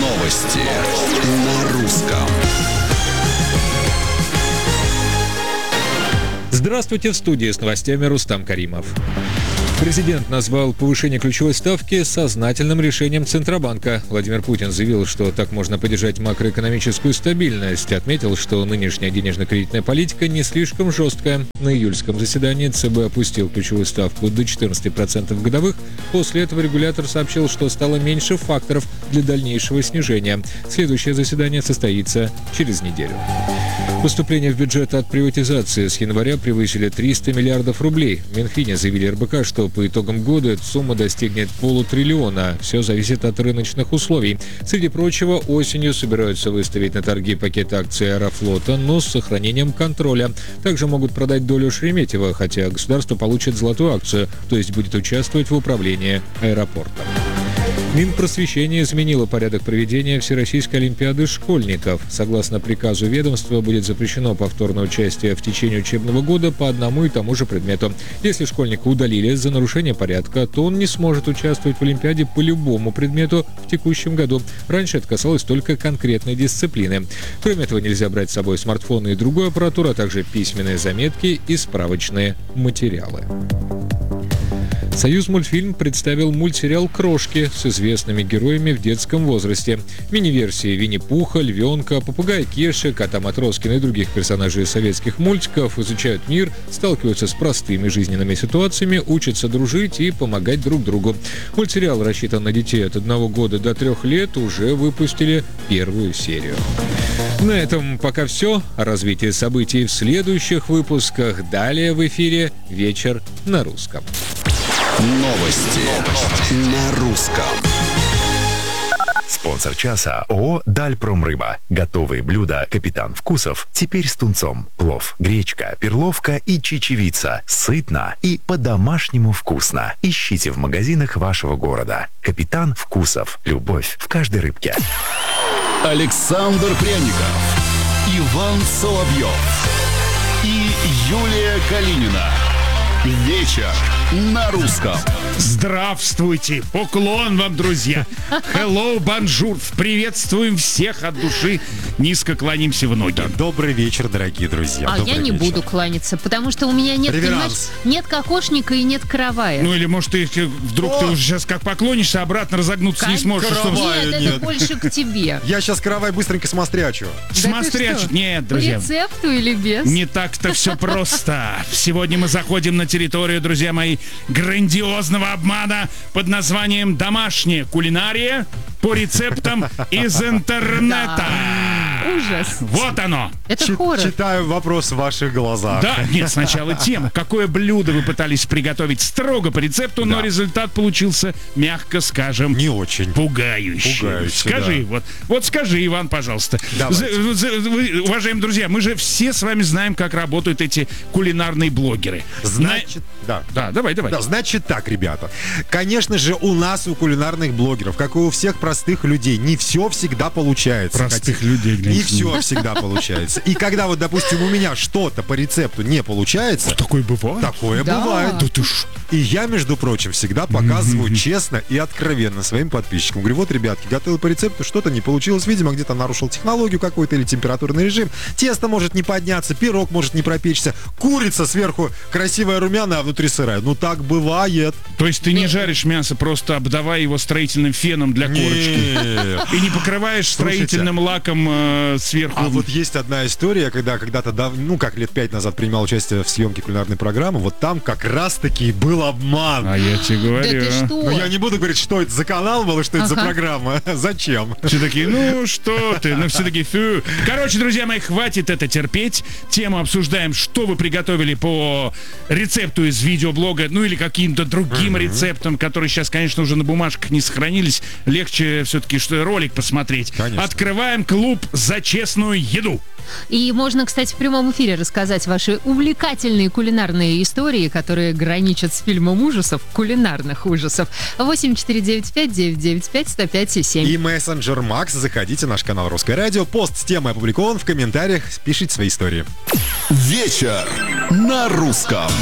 Новости на русском. Здравствуйте, в студии с новостями Рустам Каримов. Президент назвал повышение ключевой ставки сознательным решением Центробанка. Владимир Путин заявил, что так можно поддержать макроэкономическую стабильность. Отметил, что нынешняя денежно-кредитная политика не слишком жесткая. На июльском заседании ЦБ опустил ключевую ставку до 14% годовых. После этого регулятор сообщил, что стало меньше факторов для дальнейшего снижения. Следующее заседание состоится через неделю. Поступления в бюджет от приватизации с января превысили 300 миллиардов рублей. В Минфине заявили РБК, что по итогам года эта сумма достигнет полутриллиона. Все зависит от рыночных условий. Среди прочего, осенью собираются выставить на торги пакет акций Аэрофлота, но с сохранением контроля. Также могут продать долю Шереметьево, хотя государство получит золотую акцию, то есть будет участвовать в управлении аэропортом. Минпросвещение изменило порядок проведения Всероссийской олимпиады школьников. Согласно приказу ведомства, будет запрещено повторное участие в течение учебного года по одному и тому же предмету. Если школьника удалили за нарушение порядка, то он не сможет участвовать в олимпиаде по любому предмету в текущем году. Раньше это касалось только конкретной дисциплины. Кроме этого, нельзя брать с собой смартфоны и другую аппаратуру, а также письменные заметки и справочные материалы. Союзмультфильм представил мультсериал «Крошки» с известными героями в детском возрасте. Мини-версии Винни-Пуха, Львенка, попугая Кеши, кота Матроскина и других персонажей советских мультиков изучают мир, сталкиваются с простыми жизненными ситуациями, учатся дружить и помогать друг другу. Мультсериал рассчитан на детей от 1 года до 3 лет, уже выпустили первую серию. На этом пока все. О развитии событий в следующих выпусках. Далее в эфире «Вечер на русском». Новости на русском. Спонсор часа ООО «Дальпромрыба». Готовые блюда «Капитан Вкусов» теперь с тунцом. Плов, гречка, перловка и чечевица. Сытно и по-домашнему вкусно. Ищите в магазинах вашего города. «Капитан Вкусов». Любовь в каждой рыбке. Александр Пряников, Иван Соловьев и Юлия Калинина. Вечер на русском. Здравствуйте! Поклон вам, друзья! Hello, bonjour! Приветствуем всех от души. Низко кланяемся в ноги. Добрый вечер, дорогие друзья. А Добрый я не вечер. буду кланяться, потому что у меня нет, понимаешь, нет кокошника и нет каравая. Ну или, может, ты вдруг ты уже сейчас как поклонишься, обратно разогнуться не сможешь. Каравая. Нет, это больше к тебе. Я сейчас каравай быстренько смострячу. Смотрячь. Нет, По друзья. рецепту или без? Не так-то все просто. Сегодня мы заходим на территорию, друзья мои, грандиозного обмана под названием «Домашняя кулинария» по рецептам из интернета. Ужас. Вот оно. Это хоррор. Читаю вопрос в ваших глазах. Да, нет, сначала тема. Какое блюдо вы пытались приготовить строго по рецепту, но результат получился, мягко скажем, Не очень. пугающий. Скажи, вот скажи, Иван, пожалуйста. Уважаемые друзья, мы же все с вами знаем, как работают эти кулинарные блогеры. Значит, да. Да, давай. Да, значит так, ребята. Конечно же, у нас, у кулинарных блогеров, как и у всех простых людей, не все всегда получается. Простых людей, глянь. Не все всегда получается. И когда вот, допустим, у меня что-то по рецепту не получается... Такое бывает? Такое Да. бывает. Да ты ж... И я, между прочим, всегда показываю честно и откровенно своим подписчикам. Говорю, вот, ребятки, готовил по рецепту, что-то не получилось. Видимо, где-то нарушил технологию какую-то или температурный режим. Тесто может не подняться, пирог может не пропечься. Курица сверху красивая румяная, а внутри сырая. Ну, так бывает. То есть ты не жаришь мясо, просто обдавая его строительным феном для корочки. Нет. И не покрываешь строительным лаком сверху. А вот есть одна история, когда когда-то, как лет 5 назад принимал участие в съемке кулинарной программы, вот там как раз-таки был обман. А я тебе Да говорю. ты что? Но я не буду говорить, что это за канал был и что это за программа. Зачем? Все такие, ну что ты, ну все такие, фу. Короче, друзья мои, хватит это терпеть. Тему обсуждаем, что вы приготовили по рецепту из видеоблога, ну или каким-то другим рецептам, которые сейчас, конечно, уже на бумажках не сохранились. Легче все-таки что ролик посмотреть. Конечно. Открываем клуб за честную еду. И можно, кстати, в прямом эфире рассказать ваши увлекательные кулинарные истории, которые граничат с фильмом ужасов, кулинарных ужасов. 8495-995-105-7. И мессенджер Макс. Заходите на наш канал Русское радио. Пост с темой опубликован в комментариях. Пишите свои истории. Вечер на русском.